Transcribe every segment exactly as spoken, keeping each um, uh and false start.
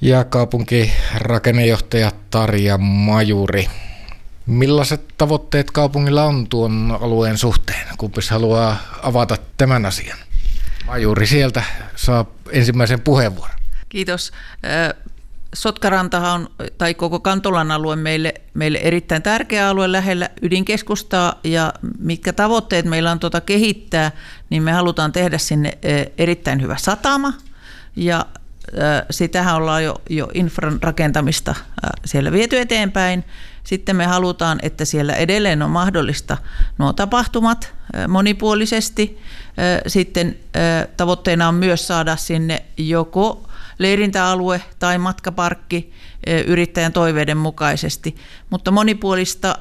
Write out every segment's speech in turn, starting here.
Ja kaupunkirakennejohtaja Tarja Majuri. Millaiset tavoitteet kaupungilla on tuon alueen suhteen? Kumpis haluaa avata tämän asian? Majuri sieltä saa ensimmäisen puheenvuoron. Kiitos. Sotkarantahan on, tai koko Kantolan alue meille, meille erittäin tärkeä alue lähellä ydinkeskustaa, ja mitkä tavoitteet meillä on tuota kehittää, niin me halutaan tehdä sinne erittäin hyvä satama, ja sitähän ollaan jo, jo infran rakentamista siellä viety eteenpäin. Sitten me halutaan, että siellä edelleen on mahdollista nuo tapahtumat monipuolisesti. Sitten tavoitteena on myös saada sinne joko leirintäalue tai matkaparkki yrittäjän toiveiden mukaisesti, mutta monipuolista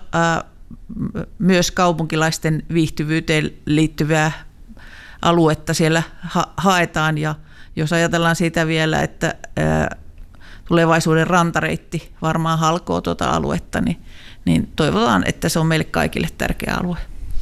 myös kaupunkilaisten viihtyvyyteen liittyvää aluetta siellä ha- haetaan. Ja jos ajatellaan siitä vielä, että tulevaisuuden rantareitti varmaan halkoo tuota aluetta, niin, niin toivotaan, että se on meille kaikille tärkeä alue.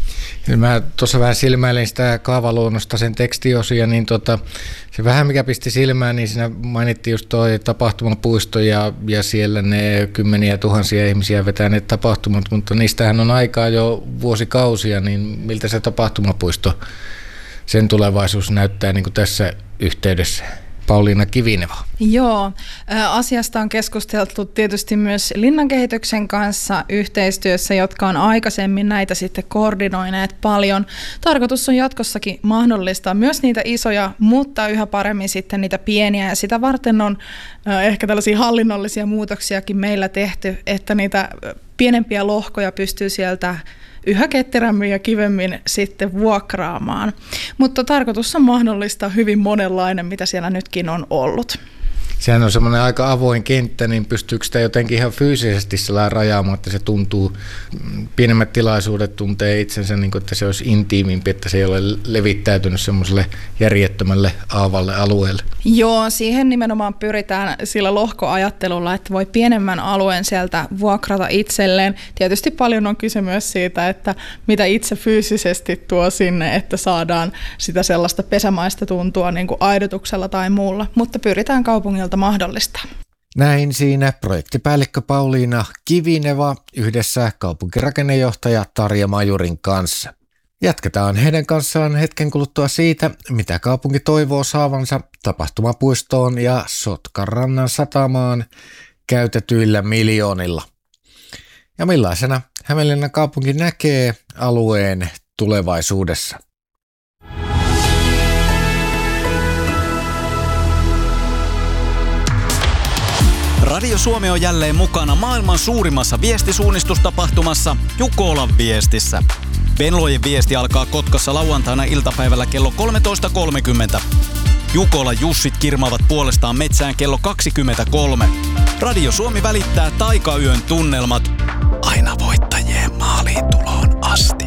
Mä tuossa vähän silmäilin sitä kaavaluonnosta, sen tekstiosia, niin tota, se vähän mikä pisti silmään, niin siinä mainittiin just toi tapahtumapuisto ja, ja siellä ne kymmeniä tuhansia ihmisiä vetää ne tapahtumat, mutta niistähän on aikaa jo vuosikausia, niin miltä se tapahtumapuisto, sen tulevaisuus näyttää niin kuin tässä yhteydessä? Pauliina Kivineva. Joo, asiasta on keskusteltu tietysti myös linnankehityksen kanssa yhteistyössä, jotka on aikaisemmin näitä sitten koordinoineet paljon. Tarkoitus on jatkossakin mahdollistaa myös niitä isoja, mutta yhä paremmin sitten niitä pieniä, ja sitä varten on ehkä tällaisia hallinnollisia muutoksiakin meillä tehty, että niitä pienempiä lohkoja pystyy sieltä yhä ketterämmin ja kivemmin sitten vuokraamaan. Mutta tarkoitus on mahdollista hyvin monenlainen, mitä siellä nytkin on ollut. Sehän on semmoinen aika avoin kenttä, niin pystyykö sitä jotenkin ihan fyysisesti sellainen rajaamaan, että se tuntuu, pienemmät tilaisuudet tuntee itsensä, niin kuin, että se olisi intiimimpi, että se ei ole levittäytynyt semmoiselle järjettömälle aavalle alueelle? Joo, siihen nimenomaan pyritään sillä lohkoajattelulla, että voi pienemmän alueen sieltä vuokrata itselleen. Tietysti paljon on kyse myös siitä, että mitä itse fyysisesti tuo sinne, että saadaan sitä sellaista pesämaista tuntua niin kuin aidotuksella tai muulla, mutta pyritään kaupungilta mahdollista. Näin siinä projektipäällikkö Pauliina Kivineva yhdessä kaupunkirakennejohtaja Tarja Majurin kanssa. Jatketaan heidän kanssaan hetken kuluttua siitä, mitä kaupunki toivoo saavansa tapahtumapuistoon ja Sotkarannan satamaan käytetyillä miljoonilla. Ja millaisena Hämeenlinnan kaupunki näkee alueen tulevaisuudessa. Radio Suomi on jälleen mukana maailman suurimmassa viestisuunnistustapahtumassa Jukolan viestissä. Venlojen viesti alkaa Kotkassa lauantaina iltapäivällä kello kolmetoista kolmekymmentä. Jukola Jussit kirmaavat puolestaan metsään kello kaksikymmentäkolme. Radio Suomi välittää taikayön tunnelmat aina voittajien maaliin tuloon asti.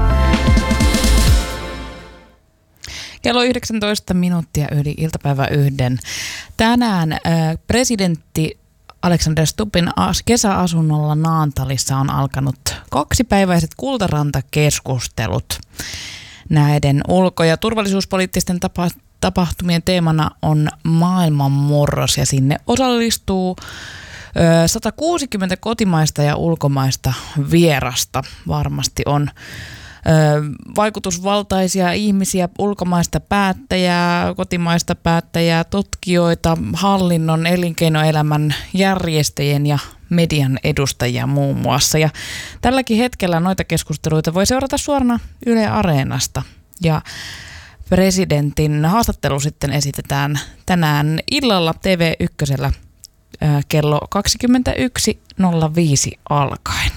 Kello yhdeksäntoista minuuttia yli iltapäivä yhden. Tänään äh, presidentti Alexander Stubbin kesäasunnolla Naantalissa on alkanut kaksipäiväiset Kultaranta-keskustelut. Näiden ulko- ja turvallisuuspoliittisten tapa- tapahtumien teemana on maailmanmurros, ja sinne osallistuu ö, sata kuusikymmentä kotimaista ja ulkomaista vierasta. Varmasti on vaikutusvaltaisia ihmisiä, ulkomaista päättäjää, kotimaista päättäjää, tutkijoita, hallinnon, elinkeinoelämän järjestäjien ja median edustajia muun muassa. Ja tälläkin hetkellä noita keskusteluita voi seurata suorana Yle Areenasta. Ja presidentin haastattelu sitten esitetään tänään illalla T V yksi kello kaksikymmentäyksi nolla viisi alkaen.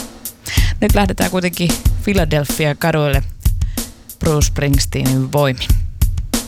Nyt lähdetään kuitenkin Philadelphia kaduille Bruce Springsteenin voimin.